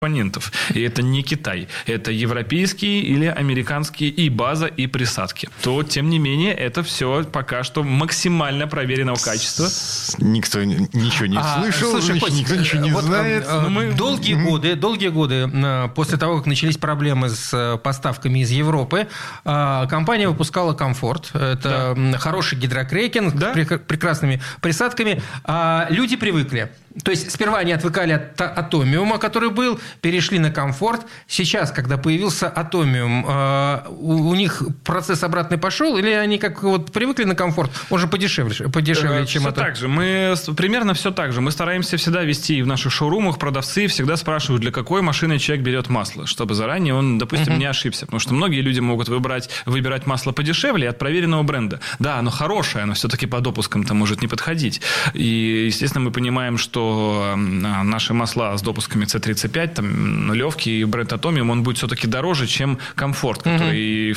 компонентов. И это не Китай. Это европейские или американские и база, и присадки. То, тем не менее, это все пока что максимально проверенного качества. Никто ничего не слышал, слушай, Кость, никто ничего не знает. Долгие годы, после того, как начались проблемы с поставками из Европы, компания выпускала «Комфорт». Это хороший гидрокрекинг с прекрасными присадками. Люди привыкли. То есть сперва они отвыкали от Атомиума, который был, перешли на «Комфорт». Сейчас, когда появился Атомиум, у них процесс обратный пошел, или они как вот привыкли на «Комфорт», он же подешевле, чем это? Так же. Примерно все так же. Мы стараемся всегда вести в наших шоурумах, продавцы всегда спрашивают, для какой машины человек берет масло, чтобы заранее он, допустим, не ошибся. Потому что многие люди могут выбирать масло подешевле от проверенного бренда. Да, оно хорошее, но все-таки по допускам-то может не подходить. И, естественно, мы понимаем, что наши масла с допусками C35, там, нулевки и бренд Atomium, он будет все-таки дороже, чем «Комфорт», который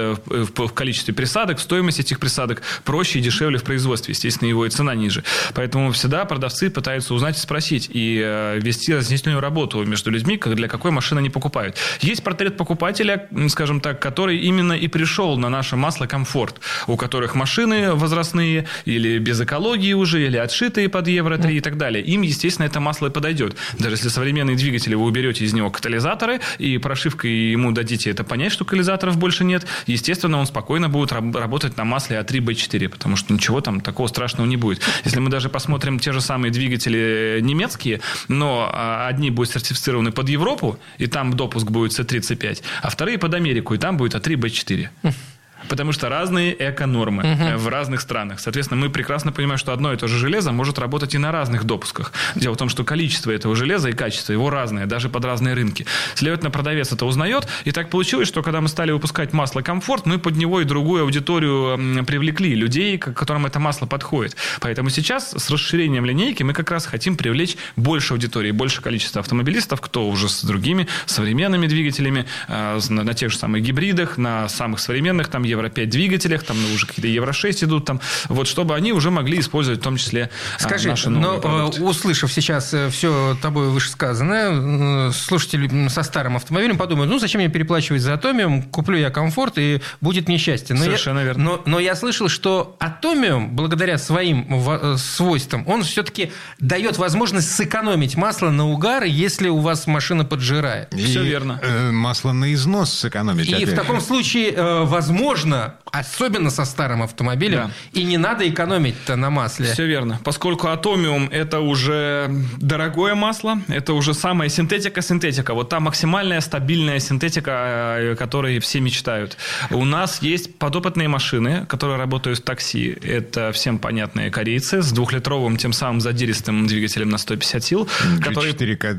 в количестве присадок, в стоимости этих присадок проще и дешевле в производстве. Естественно, его и цена ниже. Поэтому всегда продавцы пытаются узнать и спросить, и вести разъяснительную работу между людьми, для какой машины они покупают. Есть портрет покупателя, скажем так, который именно и пришел на наше масло «Комфорт», у которых машины возрастные, или без экологии уже, или отшитые под Евро-3 и так далее. Им, естественно, это масло и подойдет. Даже если современные двигатели, вы уберете из него катализаторы, и прошивкой ему дадите это понять, что катализаторов больше нет, естественно, он спокойно будет работать на масле А3Б4, потому что ничего там такого страшного не будет. Если мы даже посмотрим те же самые двигатели немецкие, но одни будут сертифицированы под Европу, и там допуск будет C35, а вторые под Америку, и там будет А3Б4. Потому что разные эко-нормы в разных странах. Соответственно, мы прекрасно понимаем, что одно и то же железо может работать и на разных допусках. Дело в том, что количество этого железа и качество его разное, даже под разные рынки. Следовательно, продавец это узнает. И так получилось, что когда мы стали выпускать масло «Комфорт», мы под него и другую аудиторию привлекли. Людей, к которым это масло подходит. Поэтому сейчас с расширением линейки мы как раз хотим привлечь больше аудитории, больше количества автомобилистов, кто уже с другими современными двигателями, на тех же самых гибридах, на самых современных, там, Евро-5 двигателях, там уже какие-то Евро-6 идут, там, вот, чтобы они уже могли использовать в том числе наши новые продукты. Услышав сейчас все тобой вышесказанное, слушатели со старым автомобилем подумают, зачем мне переплачивать за Атомиум, куплю я «Комфорт» и будет мне счастье. Совершенно верно. Но я слышал, что Атомиум, благодаря своим свойствам, он все-таки дает возможность сэкономить масло на угар, если у вас машина поджирает. Все верно. Масло на износ сэкономить. И в таком случае, возможно, особенно со старым автомобилем, и не надо экономить-то на масле. Все верно. Поскольку Атомиум – это уже дорогое масло, это уже самая синтетика. Вот та максимальная стабильная синтетика, о которой все мечтают. У нас есть подопытные машины, которые работают в такси. Это всем понятные корейцы с 2-литровым тем самым задиристым двигателем на 150 сил, которые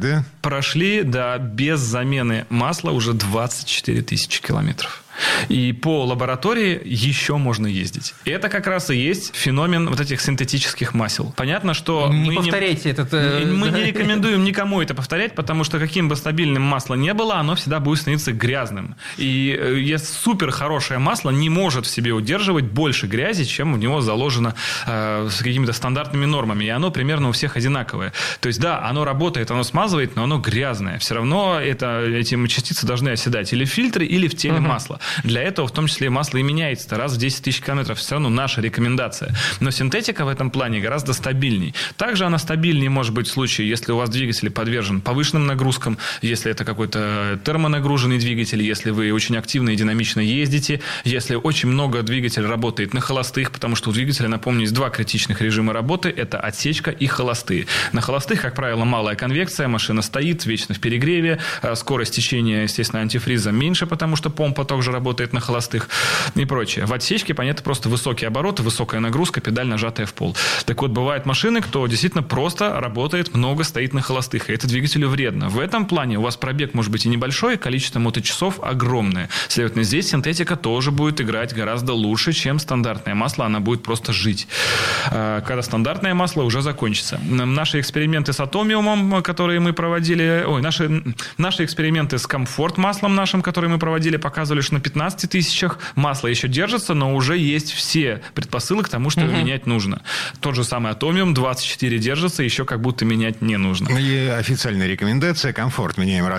прошли без замены масла уже 24 тысячи километров. И по лаборатории еще можно ездить. И это как раз и есть феномен вот этих синтетических масел. Понятно, что мы не рекомендуем никому это повторять, потому что каким бы стабильным масло ни было, оно всегда будет становиться грязным. И супер хорошее масло не может в себе удерживать больше грязи, чем в него заложено с какими-то стандартными нормами. И оно примерно у всех одинаковое. То есть, да, оно работает, оно смазывает, но оно грязное. Все равно эти частицы должны оседать или в фильтре, или в теле масла. Для этого, в том числе, масло и меняется раз в 10 тысяч километров. Все равно наша рекомендация. Но синтетика в этом плане гораздо стабильней. Также она стабильнее может быть в случае, если у вас двигатель подвержен повышенным нагрузкам, если это какой-то термонагруженный двигатель, если вы очень активно и динамично ездите, если очень много двигатель работает на холостых, потому что у двигателя, напомню, есть 2 критичных режима работы. Это отсечка и холостые. На холостых, как правило, малая конвекция, машина стоит вечно в перегреве, скорость течения, естественно, антифриза меньше, потому что помпа также работает на холостых и прочее. В отсечке, понятно, просто высокие обороты, высокая нагрузка, педаль нажатая в пол. Так вот, бывают машины, кто действительно просто работает, много стоит на холостых, и это двигателю вредно. В этом плане у вас пробег может быть и небольшой, количество моточасов огромное. Следовательно, здесь синтетика тоже будет играть гораздо лучше, чем стандартное масло, она будет просто жить. Когда стандартное масло уже закончится. Наши эксперименты с Атомиумом, которые мы проводили, наши эксперименты с «Комфорт» маслом нашим, которые мы проводили, показывали, что на 15 тысячах, масло еще держится, но уже есть все предпосылки к тому, что его менять нужно. Тот же самый Atomium 24 держится, еще как будто менять не нужно. И официальная рекомендация: комфорт меняем раз